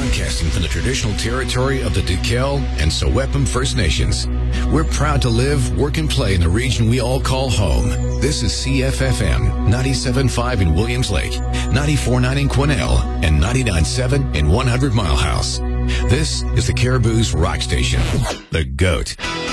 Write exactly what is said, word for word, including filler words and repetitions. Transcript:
broadcasting from the traditional territory of the Duquel and Sewepum First Nations. We're proud to live, work, and play in the region we all call home. This is C F F M, ninety-seven point five in Williams Lake, ninety-four point nine in Quesnel, and ninety-nine point seven in one hundred Mile House. This is the Caribou's rock station, The Goat.